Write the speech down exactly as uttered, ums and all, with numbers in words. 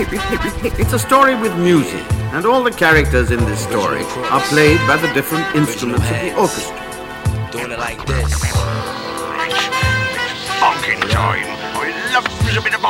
It's a story with music, and all the characters in this story are played by the different instruments of the orchestra. Doing it like this. Funkin' time. I love a bit of